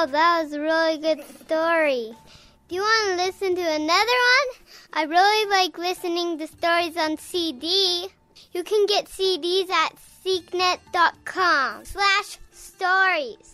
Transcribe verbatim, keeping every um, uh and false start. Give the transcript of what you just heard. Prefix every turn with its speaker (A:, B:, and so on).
A: Oh, that was a really good story. Do you want to listen to another one? I really like listening to stories on C D. You can get C Ds at seeknet dot com slash stories.